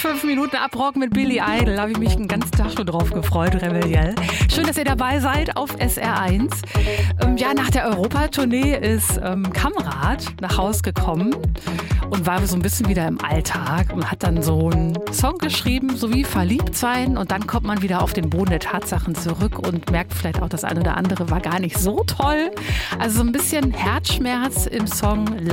5 Minuten Abrock mit Billy Idol. Da habe ich mich den ganzen Tag schon drauf gefreut, Rebellion. Schön, dass ihr dabei seid auf SR1. Nach der Europatournee ist Kamrat nach Haus gekommen und war so ein bisschen wieder im Alltag und hat dann so einen Song geschrieben, so wie Verliebt sein. Und dann kommt man wieder auf den Boden der Tatsachen zurück und merkt vielleicht auch, das eine oder andere war gar nicht so toll. Also so ein bisschen Herzschmerz im Song